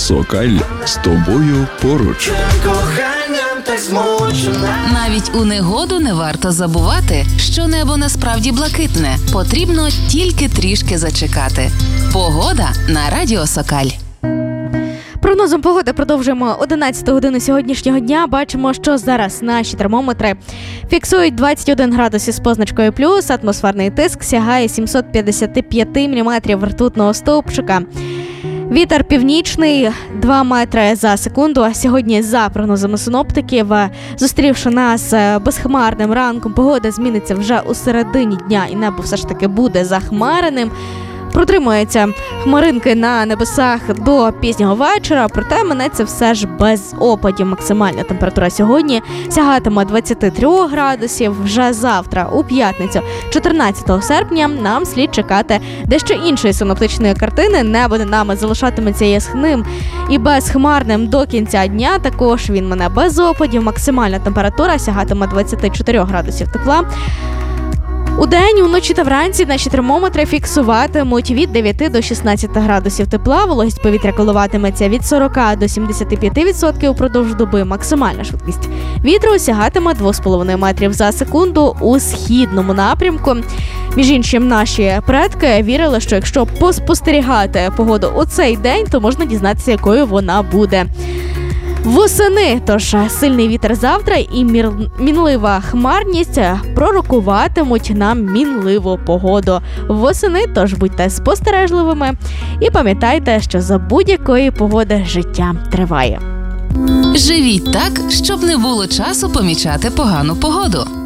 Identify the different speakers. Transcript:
Speaker 1: Сокаль з тобою поруч.
Speaker 2: Навіть у негоду не варто забувати, що небо насправді блакитне. Потрібно тільки трішки зачекати. Погода на Радіо Сокаль.
Speaker 3: Прогнозом погоди продовжуємо 11 годину сьогоднішнього дня. Бачимо, що зараз наші термометри фіксують 21 градус із позначкою плюс, атмосферний тиск сягає 755 міліметрів ртутного стовпчика. Вітер північний 2 метри за секунду. Сьогодні, за прогнозами синоптиків, зустрівши нас безхмарним ранком, погода зміниться вже у середині дня і небо все ж таки буде захмареним. Протримуються хмаринки на небесах до пізнього вечора, проте минеться все ж без опадів. Максимальна температура сьогодні сягатиме 23 градусів. Вже завтра, у п'ятницю, 14 серпня, нам слід чекати дещо іншої синоптичної картини. Небо над нами залишатиметься ясним і безхмарним до кінця дня. Також він мене без опадів. Максимальна температура сягатиме 24 градусів тепла. Удень, уночі та вранці наші термометри фіксуватимуть від 9 до 16 градусів тепла. Вологість повітря коливатиметься від 40 до 75% упродовж доби. Максимальна швидкість вітру сягатиме 2,5 метрів за секунду у східному напрямку. Між іншим, наші предки вірили, що якщо поспостерігати погоду у цей день, то можна дізнатися, якою вона буде восени. Тож сильний вітер завтра і мінлива хмарність пророкуватимуть нам мінливу погоду восени, тож будьте спостережливими і пам'ятайте, що за будь-якої погоди життя триває.
Speaker 2: Живіть так, щоб не було часу помічати погану погоду.